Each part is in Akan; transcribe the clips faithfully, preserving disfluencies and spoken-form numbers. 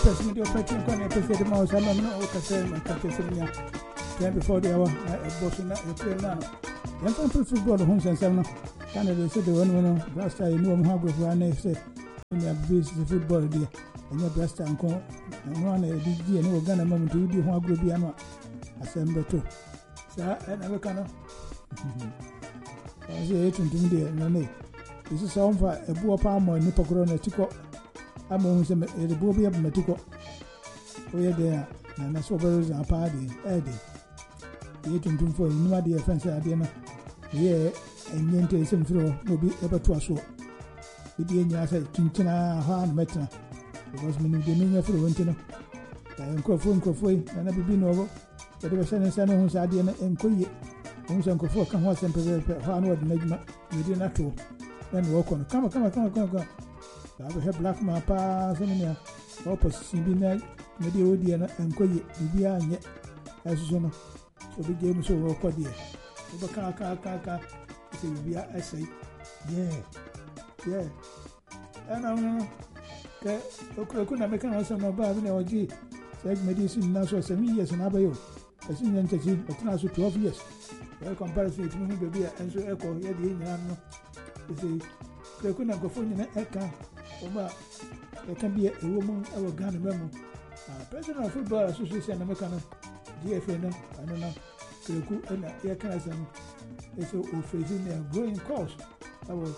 person the operating corner person the mouse and no okay my captain then before the hour a boss na e play now yan fan football hon sen sen no Canada say the one one Blaster you know how go for an say in your business football there and your Blaster and con and one a D G and no Ghana moment to do how go be an assemble too so and I can I say it to me there no no this is some for a boy palm or nipple corona tiko I'm on some the bobby up metiko we are there and I saw brothers and party Eddie the eighteen to four in my dear friends at dinner yeah and yente some throw no be ever to us so we didn't say chinchina hand metra because many the mania for winter I am crofon crofoi and I be been over but there was an son who's at dinner and coy who's uncle for come once and prepare for another negma we did not to then walk on come come come come come I have black man pass in here opposite be night maybe odi and coy bibia yet as you know so the game so well quite dear over car car car car it's a bibia I say yeah yeah and I don't know okay couldn't make an some about me or G said medicine now so seven years and abayo as in entity but now so twelve years well comparison to me baby and so echo yeah the in no it's a couldn't go for you eka Oma it can be a woman our Ghana memo president of football association American G F N I don't know Kuku and air canasm is facing a growing cost our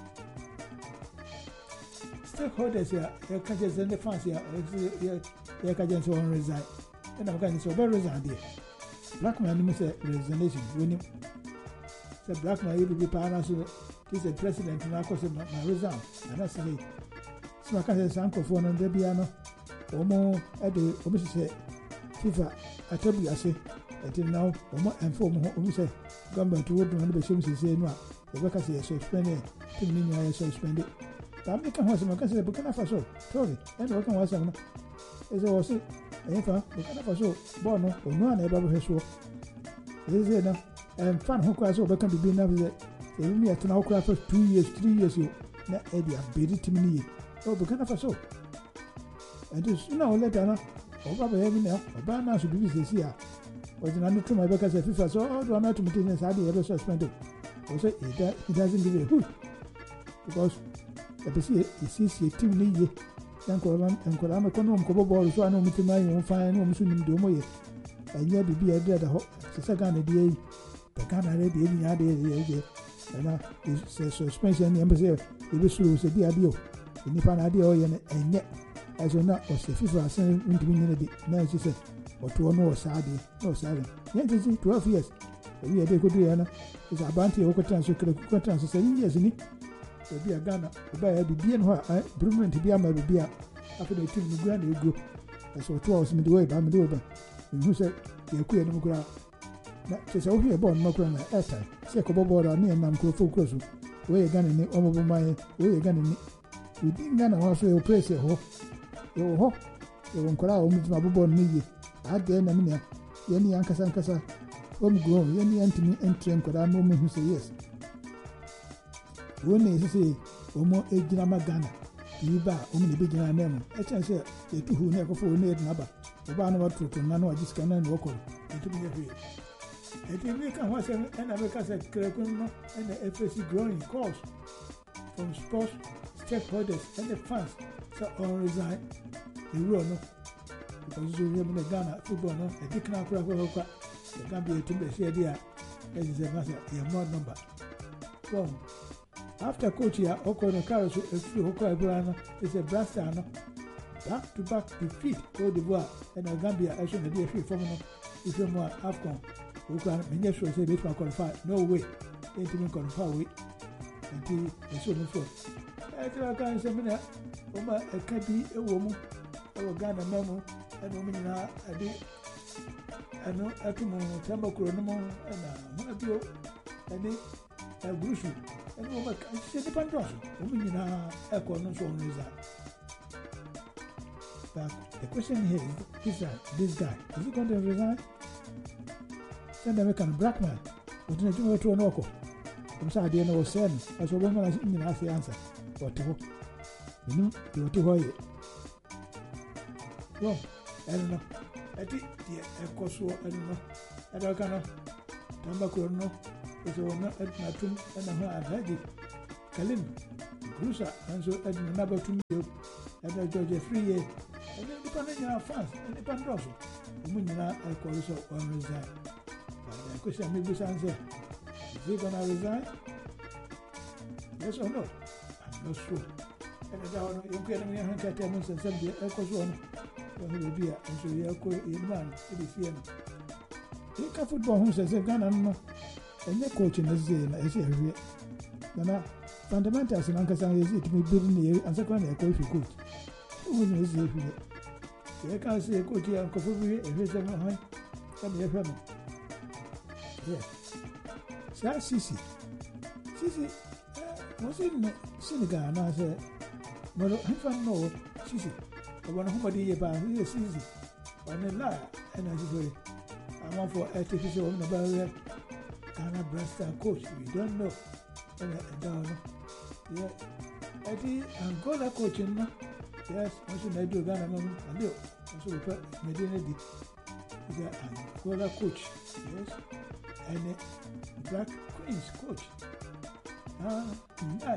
stakeholders here air catches and the fans here air catches on resign and I'm going to very resign there black man say resignation when him say black man will be partners he's a president and I cause him my resign and that's it so I can say uncle for an debiano omo at the omo say FIFA atabi ase until now omo inform omo say government would not be shame say no e be ka say suspended team ni ya suspended tam be kan ho say ma ka say Burkina Faso sorry and we kan wa say no e say was e fa Burkina Faso bo no onu ana e ba be so e say no em fan ho kwa so be kan bibi na be say e mi atena ho kwa for two years three years yo na e dia be team ni oh Burkina Faso and this now later na oba be heavy now oba na should be this here but na no to my back as a FIFA so all do not to maintain say dey ever suspended o say it doesn't give a hoot because the P C is is team ni ye dan ko ran en ko ran ko no ko ball so na mutima yin fan no musu nim de mo ye anya bibi e da ho se se Ghana dey yi the Ghana dey dey ni ade dey na is suspension ni embassy e be suru se dia dio ni pa na ade o ye na enye aso na o se FIFA asan ntimi ni de na se se o to no o sa de no sa de yen ti twelve years e bi e de ko do ya na is abanti o ko transfer ko transfer seven years ni e bi a Ghana o ba ya bibi en ho a improvement bi ama bibi a afa de team ni gura na ego aso to o se me de we ba me de ba nhu se ye ku ye no gura na se se o hie ball no gura na airtime se ko bobo ra ni nam ko fo cross we Ghana ni o mo bo mai we Ghana ni we din Ghana wa so e place ho e ho e won kora o mu ma bobo ni ye ade na me ye ni ankasa ankasa o mu grow ye ni antimi entren kora no mu hu se yes won ne se o mo e gina ma Ghana iba o mu ne be gina na mu e chan se e tu hu ne ko fo ne na ba o ba no wa tutu na no wa jiska na no ko e tu bi ye e ti mi kan wa se na be ka se kre kun no and the F A C growing cost from sports stakeholders and the fans so on resign the rule no because you have in Ghana football no a big now crowd for the Gambia to be share there as is a matter a more number so after coach here oko no carry so a free oko everyone is a Blaster no back to back defeat Cote d'Ivoire and the Gambia as in the free form no if you more AFCON we can many sure say this qualify no way ain't even qualify we until the so no so I can say me Oma e ka bi e wo mu e wo Ghana memo e no mi na ade ano atumo tamba kuro no mo na mo abio ene e grushu e no ma ka se de pandoso o mi na e ko no so on resign but the question here is this guy this guy is he going to resign send American black man what na jumo to no ko o sa de no sen aso bo ma na ni na answer what ho you know you to ho ye Well, I don't know. I think the Kosovo, I don't know. I don't know. Tambako, no. It's a one at Natum and I had it. Kalim, Grusa, and so at another two years. And I judge a free year. And then depending on our fans, and depend also. Munina, I call so on resign. But the question may be answered. Is he gonna resign? Yes or no? I'm not sure. And I don't know, you can't even have to and send the echoes on. You will be a and so you are quite in man, it is here. You can football who says a gun and no. And the coach in the zone, I say, Nana, fundamentals in Uncle Sang is it to be building the and second a coach coach. Who will say if you can't say a coach here, Uncle Fubu, if it's a man, come here from me. Yes. Sir Sissy. Sissy was in Senegal, and I said, well, if I know Sissy, I want to be about here, Sissy, on a lie, and I say, I'm on for artificial woman about Ghana Brasta coach. We don't know. And I don't know. Yeah. I think Angola coaching, no? Yes, I should I do Ghana, I do. I should put Medina did. The Angola coach, yes, and the Black Queens coach. Ah, yeah.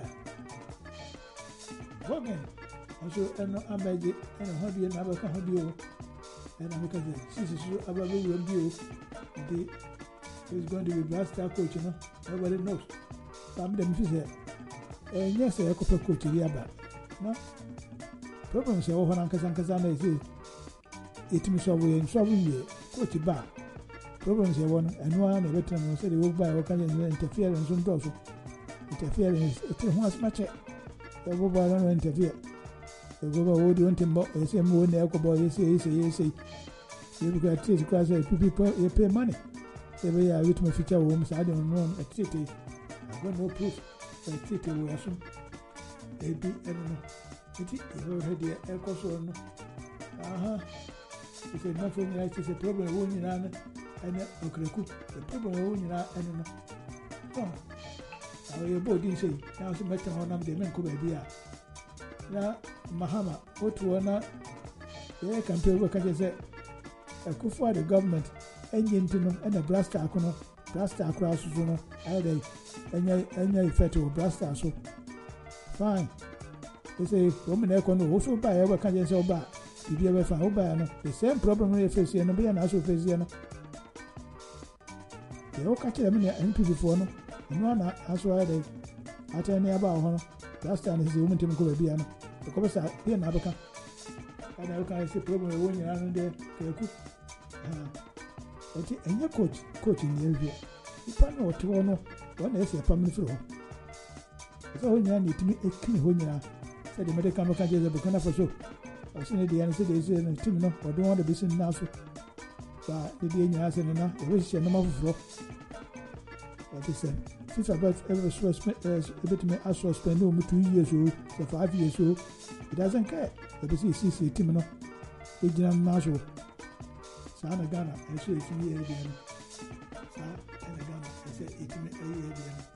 Bogan. Also, and I'm magic, and a hobby and Abaka Hobio. And I'm because she's a baby will be. And he's going to be blaster coach, you know. Nobody knows. Some them say, and yes, I could coach the other. No problem. So, when Uncle Sankazana is it me so we solving the coach bar. Problems here one and one, a veteran will say they walk by or can interference on also. Interference, it was much. The mobile don't interfere. The go over the one timber, the same one, the alcohol, you say, you say, you say. You got to class people, you pay money. Every year, with my future homes, I don't know a city. I've got no proof that city will assume. Maybe, I don't know. It is already a alcohol. Uh-huh. It's a nothing like it's a problem when you're not and a cook. The problem when you're not and no. Now your boy didn't say, now some better on them, the men could be here. Now, Mahama, what one, the campaign work, I said, a coup for the government, engine to know, and a blaster, Akuno, blaster across, you know, either any effect or blaster, so fine. They say, woman, I can also buy ever can you sell back. If you ever found over the same problem we face here, and be an actual face here. They all catch them in the M P before, no, and one as why they attend about her. Last time is the woman to go be an the course at the Nabaca. And I can see problem when you're under there. And your coach, coach in the area. You can't know to one, one is a permanent floor. So when you need to be a clean when you are, said the medical mechanic of the Canada for sure. I said the answer is a team, or don't want to be seen now. But the day you ask and enough, the wish and number of floor. Like I said, since about ever so a bit me as well spend over two years old, so five years old, it doesn't care. The C C C team, no, Regional Marshal, Sana Ghana, I say it's me again. Sa and Ghana, I say it's me again.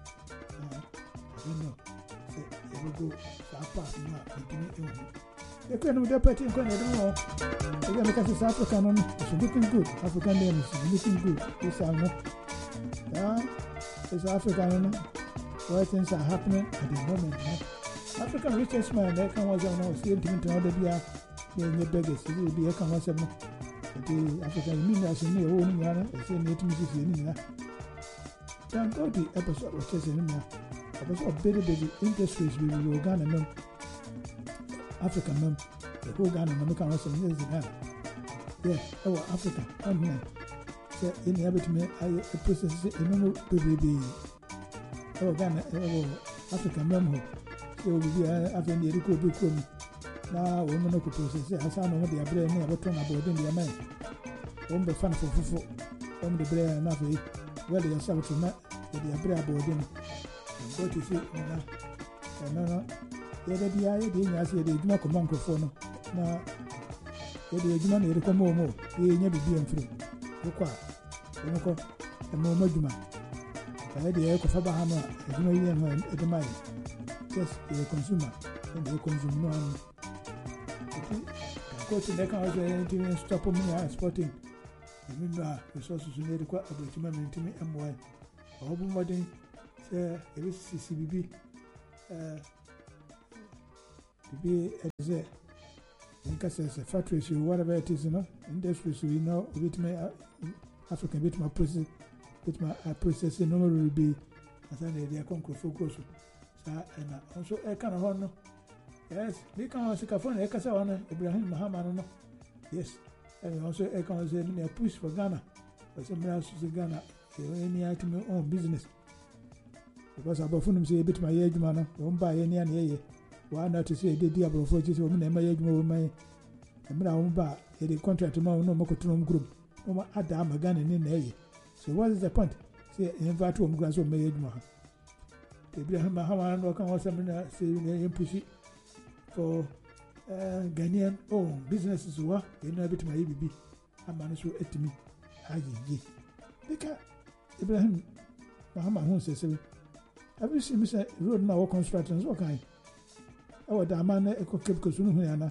I don't know. Say, I will go, so I pass now, it's me. The kind of deputy in Canada, I don't know. Because it's African, it's looking good. African name is looking good. This I know. Yeah, it's African. Why things are happening at the moment. No? African richest man, they can was on our same team to other beer. They are beggars. It will be a can was the African means in the own Yana, I say, native music in there. Thank God the episode was just in there. Episode of very big industries we will Ghana men. African men, the whole Ghana, American was in Ghana. Yeah, our Africa, continent. So, in the habit, I process a normal baby. Our Ghana, our African memo. So, we are having the Rico Dukum. Now, women who process it, as I know the brain never turn about in their mind. One be fun for Fufu, one the brain and nothing. Well, they are some to not the brain about them. And go to see, and no, no. Yede bia yede nya se yede edwuma ko mankofo no na yede edwuma na yede ko mo mo ye nya bibia mfiri ko a ko e mo madwuma yede ye ko fa ba ha no edwuma yi en ha edwuma yi just a consumer and the consumer no exporting, they can also anything stop me exporting. Remember, resources need to quite a bit of money to me and why. I hope modern say it is C C B B. Uh, be as a in case a factory, whatever it is, you know, industries, we know, with my African bit my process, bit my processing normally will be as I need their conquer focus. And also, I can honor. Yes, we can also phone a casa on Ibrahim Muhammad. Yes, and also I can say a push for Ghana, or somebody else to Ghana, any item own business. Because I bought them say a bit my age man, don't buy any any. Why not to say the diablo for just woman and my age more my and I won't buy a contract tomorrow, no more group, no more Adam a gun in the so what is the point? Say, invite home glass of my age man. Ibrahim Muhammad welcome was something saying pussy for Ghanaian own businesses were in a bit my A B B. I managed to eat me. I did. Because Ibrahim Muhammad who says, have you seen Mister Road now constructions? What kind? Oh, the man echo kept Kosunu.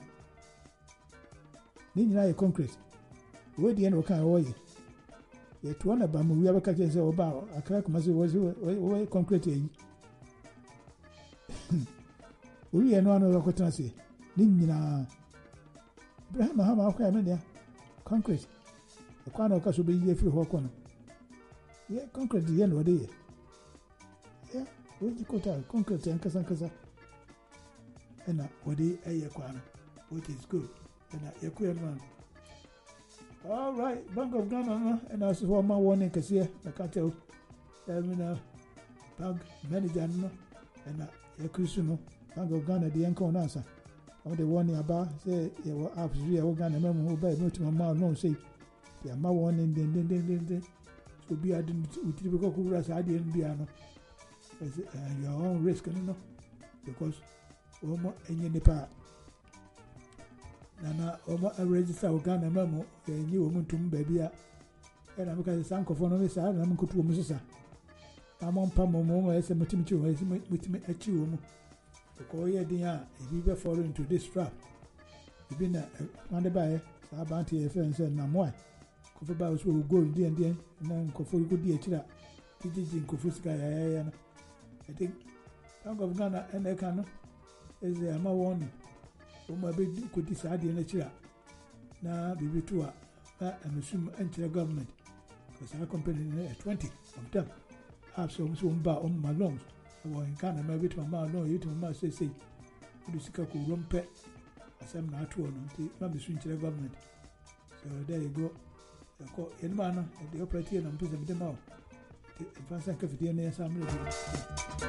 Then I concrete. Where the end of kind of way. Yet one of them we ever catch us about a crack must was away concrete. We are no other quotancy. Nina Ibrahim Muhammad, okay, I mean, yeah, concrete. The corner of be here for Hawkon. Yeah, concrete the end of the day. Yeah, where's the quota? Concrete and Casancaza. And now, what day a year corner, which is good. And now, you're queer man. All right, Bank of Ghana, and I saw my warning because here, I can't tell. I mean, uh, bank manager, and now, you're Christian, Bank of Ghana, the uncle answer. On the warning about, say, you were up to your Ghana member who buy no to my mouth, no say, the amount warning, then, then, then, then, then. So be I didn't with typical Kuras, I didn't be an your own risk, you know, because almost any nipa. Nana, almost a register of Ghana memo, a new woman to baby, and I'm because the uncle for no miss, I'm going to Musa. I'm on Pamo as a Mutimu, with me a chew. Because here they are, if you ever fall into this trap, you've been a by a bounty friends and Namoy. Coffee bows will go in the end, and then Coffee good dear chila. It is in Kofuska. I think Bank of Ghana and Ekano is a ma warning. Oh, my big could decide in the chila. Now, be with two, I'm assuming enter government because I company twenty of them have some soon bar on my loans. In Ghana, my bit my mouth, no, you to my say, say, you see, Kaku rumpe, as I'm not one, not be swing to the government. So there you go. You call any man, the operator and put them out. The fancy cafeteria, somebody.